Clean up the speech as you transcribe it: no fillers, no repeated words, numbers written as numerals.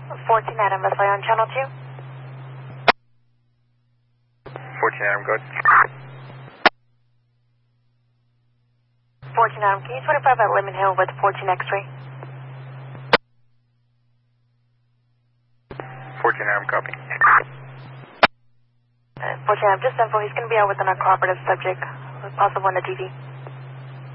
14 Adam, let's play on channel 2. 14 Adam, go ahead. 14 Adam, can you 25 at Lemon Hill with 14 X-ray? 14 Adam, copy. 14 Adam, just info, he's going to be out with an uncooperative subject, possible on the TV.